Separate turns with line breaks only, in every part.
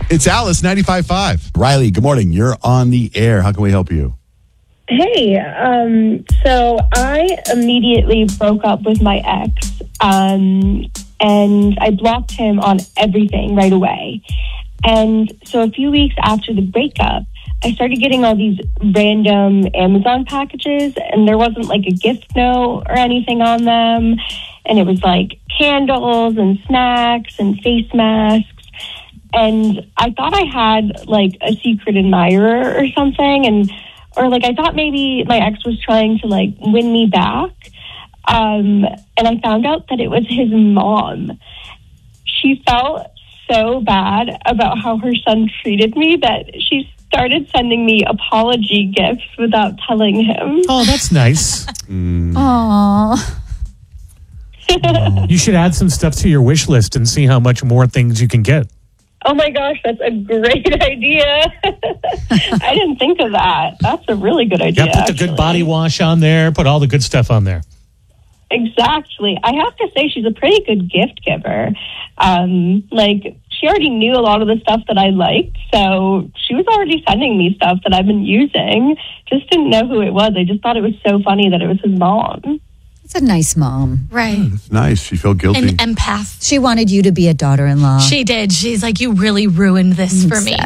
It's Alice, 95.5.
Riley, good morning. You're on the air. How can we help you?
Hey, so I immediately broke up with my ex, and I blocked him on everything right away. And so a few weeks after the breakup, I started getting all these random Amazon packages, and there wasn't like a gift note or anything on them. And it was like candles and snacks and face masks. And I thought I had like a secret admirer or something, or like I thought maybe my ex was trying to like win me back. And I found out that it was his mom. She felt so bad about how her son treated me that she started sending me apology gifts without telling him.
Oh, that's nice.
Aww.
You should add some stuff to your wish list and see how much more things you can get.
Oh my gosh, that's a great idea. I didn't think of that. That's a really good idea.
Yeah, put the good
actually.
body wash on there. Put all the good stuff on there.
Exactly. I have to say she's a pretty good gift giver. Like, she already knew a lot of the stuff that I liked, so she was already sending me stuff that I've been using. Just didn't know who it was. I just thought it was so funny that it was his mom.
It's a nice mom.
Right. It's nice. She felt guilty.
An empath.
She wanted you to be a daughter-in-law.
She did. She's like, you really ruined this for me.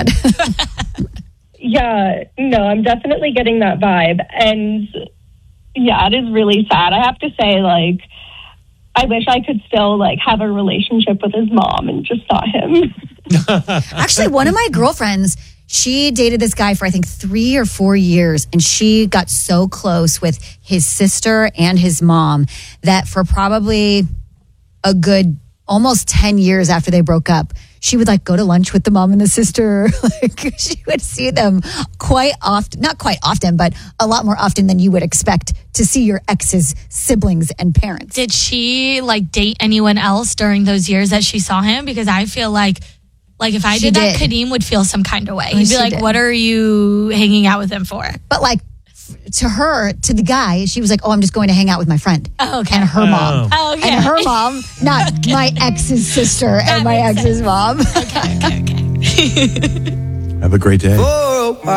Yeah, no, I'm definitely getting that vibe. And yeah, it is really sad. I have to say, like, I wish I could still like have a relationship with his mom and just not him.
Actually, one of my girlfriends, she dated this guy for I think 3 or 4 years, and she got so close with his sister and his mom that for probably a good almost 10 years after they broke up, she would like go to lunch with the mom and the sister. Like, she would see them quite often, not quite often, but a lot more often than you would expect to see your ex's siblings and parents.
Did she like date anyone else during those years that she saw him? Because I feel like if I did that, Kadeem would feel some kind of way. He'd be like, what are you hanging out with him for?
But like, to her, to the guy, she was like, oh, I'm just going to hang out with my friend.
Oh, okay.
And her mom.
Oh, okay.
And her mom, not my ex's sister and my ex's mom.
Okay.
Have a great day.